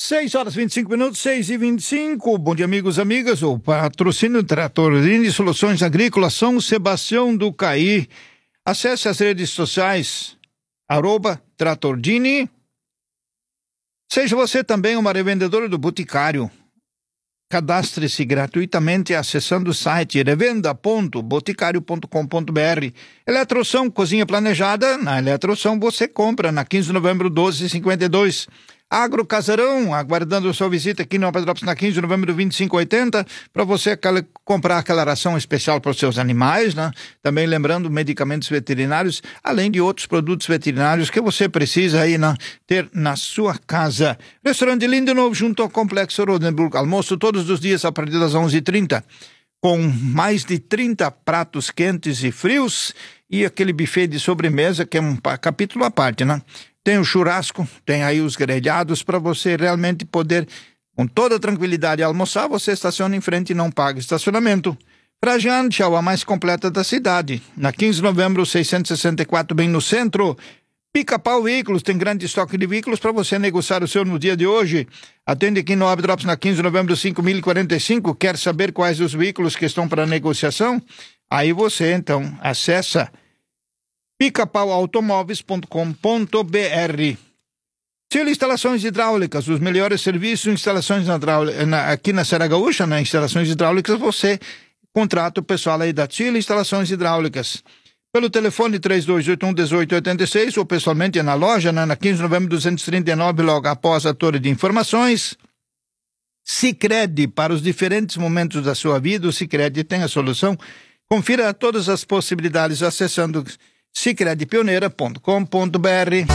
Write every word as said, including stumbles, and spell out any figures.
seis horas e vinte e cinco minutos, seis e vinte e cinco. Bom dia, amigos e amigas. O patrocínio Tratordini Soluções Agrícolas, São Sebastião do Caí. Acesse as redes sociais, arroba Tratordini. Seja você também uma revendedora do Boticário. Cadastre-se gratuitamente acessando o site revenda ponto boticário ponto com ponto br. Eletroção, cozinha planejada. Na Eletroção você compra na quinze de novembro, doze e cinquenta e dois. Agro Casarão, aguardando sua visita aqui no Petrópolis na quinze de novembro, vinte e cinco oitenta, para você aquela, comprar aquela ração especial para os seus animais, né? Também lembrando medicamentos veterinários, além de outros produtos veterinários que você precisa aí, né, ter na sua casa. Restaurante Lindo Novo, junto ao Complexo Rodenburg. Almoço todos os dias a partir das onze e trinta, com mais de trinta pratos quentes e frios e aquele buffet de sobremesa que é um capítulo à parte, né? Tem o churrasco, tem aí os grelhados para você realmente poder, com toda tranquilidade, almoçar. Você estaciona em frente e não paga estacionamento. Frajante, a mais completa da cidade. Na quinze de novembro, seiscentos e sessenta e quatro, bem no centro. Pica-Pau Veículos, tem grande estoque de veículos para você negociar o seu no dia de hoje. Atende aqui no Abdrops na quinze de novembro, cinco mil e quarenta e cinco. Quer saber quais os veículos que estão para negociação? Aí você, então, acessa pica pau automóveis ponto com ponto br. Chile Instalações Hidráulicas, os melhores serviços, instalações na, na, aqui na Serra Gaúcha, né? Instalações hidráulicas, você contrata o pessoal aí da Chile Instalações Hidráulicas. Pelo telefone três dois oito um, um oito oito seis ou pessoalmente na loja, né? Na quinze de novembro, duzentos e trinta e nove, logo após a Torre de Informações. Sicredi, para os diferentes momentos da sua vida, o Sicredi tem a solução. Confira todas as possibilidades acessando sicredi pioneira ponto com ponto br.